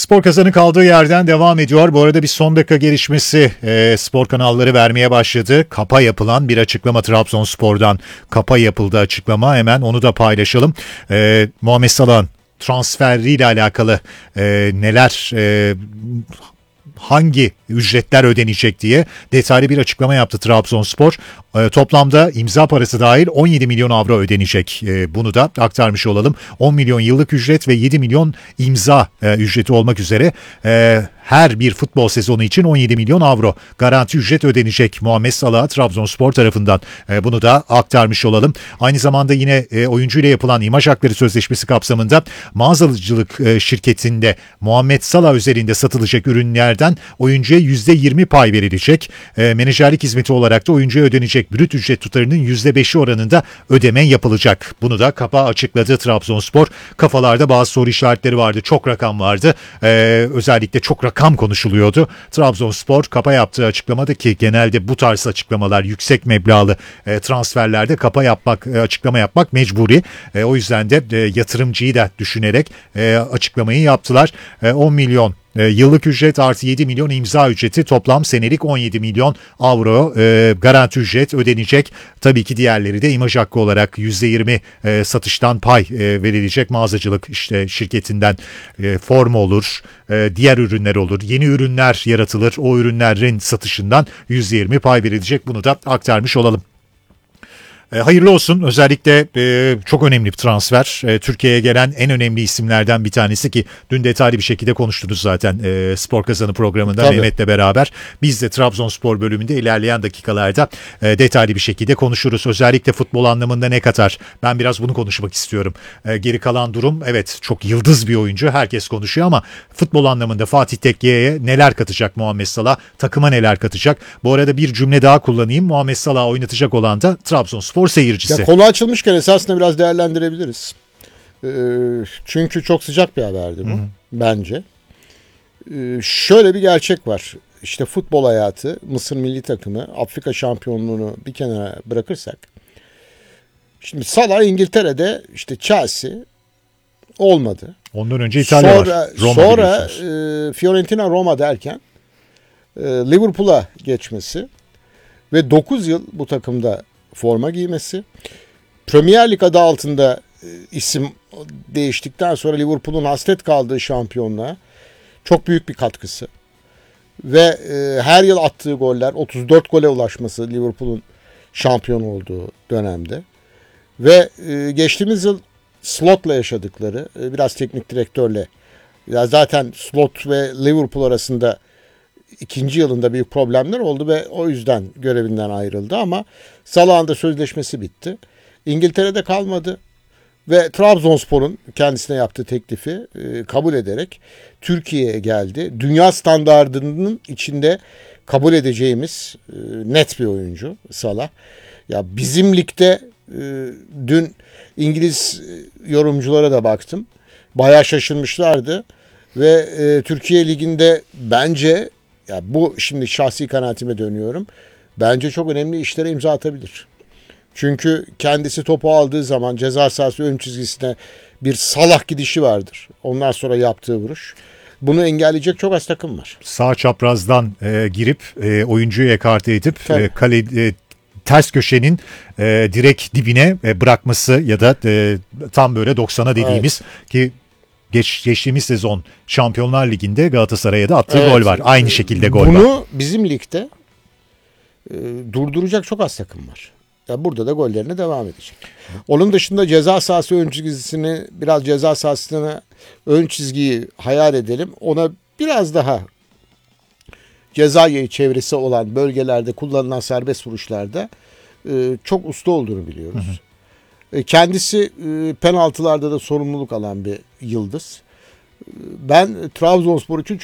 Spor Kazanı kaldığı yerden devam ediyor. Bu arada bir son dakika gelişmesi spor kanalları vermeye başladı. Kapa yapılan bir açıklama Trabzonspor'dan. Kapa yapıldı açıklama. Hemen onu da paylaşalım. Muhammed Salah'ın transferiyle alakalı neler hangi ücretler ödenecek diye detaylı bir açıklama yaptı Trabzonspor. Toplamda imza parası dahil 17 milyon avro ödenecek. Bunu da aktarmış olalım. 10 milyon yıllık ücret ve 7 milyon imza ücreti olmak üzere her bir futbol sezonu için 17 milyon avro garanti ücret ödenecek Muhammed Salah'a Trabzonspor tarafından. Bunu da aktarmış olalım. Aynı zamanda yine oyuncuyla yapılan imaj hakları sözleşmesi kapsamında mağazacılık şirketinde Muhammed Salah üzerinde satılacak ürünlerden oyuncuya %20 pay verilecek. Menajerlik hizmeti olarak da oyuncuya ödenecek brüt ücret tutarının %5'i oranında ödeme yapılacak. Bunu da Kapa açıkladı Trabzonspor. Kafalarda bazı soru işaretleri vardı. Çok rakam vardı. Özellikle çok rakam konuşuluyordu. Trabzonspor Kapa yaptığı açıklamada ki genelde bu tarz açıklamalar yüksek meblağlı transferlerde açıklama yapmak mecburi. O yüzden de yatırımcıyı da düşünerek açıklamayı yaptılar. 10 milyon yıllık ücret artı 7 milyon imza ücreti toplam senelik 17 milyon avro garanti ücret ödenecek. Tabii ki diğerleri de imaj hakkı olarak %20 satıştan pay verilecek mağazacılık şirketinden forma olur, diğer ürünler olur, yeni ürünler yaratılır. O ürünlerin satışından %20 pay verilecek. Bunu da aktarmış olalım. Hayırlı olsun. Özellikle çok önemli bir transfer. Türkiye'ye gelen en önemli isimlerden bir tanesi ki dün detaylı bir şekilde konuştunuz zaten Spor Kazanı programında. Tabii. Mehmet'le beraber. Biz de Trabzonspor bölümünde ilerleyen dakikalarda detaylı bir şekilde konuşuruz. Özellikle futbol anlamında ne katar? Ben biraz bunu konuşmak istiyorum. Geri kalan durum evet çok yıldız bir oyuncu. Herkes konuşuyor ama futbol anlamında Fatih Tekke'ye neler katacak Muhammed Salah? Takıma neler katacak? Bu arada bir cümle daha kullanayım. Muhammed Salah oynatacak olan da Trabzonspor seyircisi. Ya konu açılmışken esasında biraz değerlendirebiliriz. Çünkü çok sıcak bir haberdi bu. Hı-hı. Bence. Şöyle bir gerçek var. İşte futbol hayatı, Mısır milli takımı, Afrika şampiyonluğunu bir kenara bırakırsak. Şimdi Salah İngiltere'de işte Chelsea olmadı. Ondan önce İtalya var. Sonra Fiorentina Roma derken Liverpool'a geçmesi ve 9 yıl bu takımda forma giymesi. Premier Lig adı altında isim değiştikten sonra Liverpool'un hasret kaldığı şampiyonluğa çok büyük bir katkısı. Ve her yıl attığı goller, 34 gole ulaşması Liverpool'un şampiyon olduğu dönemde. Ve geçtiğimiz yıl Slot'la yaşadıkları, biraz teknik direktörle, ya zaten Slot ve Liverpool arasında ikinci yılında büyük problemler oldu ve o yüzden görevinden ayrıldı ama Salah'ın da sözleşmesi bitti. İngiltere'de kalmadı ve Trabzonspor'un kendisine yaptığı teklifi kabul ederek Türkiye'ye geldi. Dünya standardının içinde kabul edeceğimiz net bir oyuncu Salah. Ya bizim ligde dün İngiliz yorumculara da baktım. Bayağı şaşırmışlardı ve Türkiye Ligi'nde bence ya bu şimdi şahsi kanaatime dönüyorum. Bence çok önemli işlere imza atabilir. Çünkü kendisi topu aldığı zaman ceza sahası ön çizgisine bir Salah gidişi vardır. Ondan sonra yaptığı vuruş. Bunu engelleyecek çok az takım var. Sağ çaprazdan girip oyuncuyu ekarte edip ters köşenin direkt dibine bırakması ya da tam böyle 90'a dediğimiz ki geçtiğimiz sezon Şampiyonlar Ligi'nde Galatasaray'a da attığı gol var. Aynı şekilde gol var. Bunu bizim ligde durduracak çok az takım var. Ya burada da gollerine devam edecek. Onun dışında ceza sahası ön çizgisini biraz ceza sahasına ön çizgiyi hayal edelim. Ona biraz daha ceza yayı çevresi olan bölgelerde kullanılan serbest vuruşlarda çok usta olduğunu biliyoruz. Hı hı. Kendisi penaltılarda da sorumluluk alan bir yıldız. Ben Trabzonspor için